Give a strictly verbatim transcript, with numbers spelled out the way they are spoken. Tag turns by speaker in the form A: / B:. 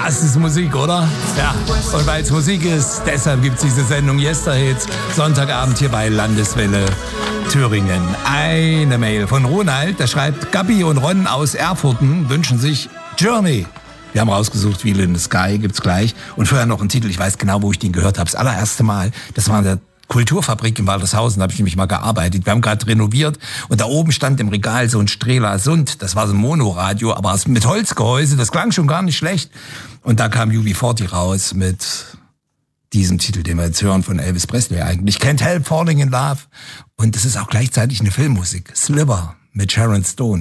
A: Das ist Musik, oder? Ja, und weil es Musik ist, deshalb gibt es diese Sendung Yesterhits, Sonntagabend hier bei Landeswelle Thüringen. Eine Mail von Ronald, der schreibt, Gabi und Ron aus Erfurten wünschen sich Journey. Wir haben rausgesucht, Wheel in the Sky, gibt's gleich. Und vorher noch einen Titel, ich weiß genau, wo ich den gehört habe. Das allererste Mal, das war in der Kulturfabrik in Waltershausen, da habe ich nämlich mal gearbeitet. Wir haben gerade renoviert und da oben stand im Regal so ein Strela Sund. Das war so ein Monoradio, aber mit Holzgehäuse, das klang schon gar nicht schlecht. Und da kam U B vierzig raus mit diesem Titel, den wir jetzt hören von Elvis Presley eigentlich. Can't Help Falling in Love. Und das ist auch gleichzeitig eine Filmmusik. Sliver mit Sharon Stone.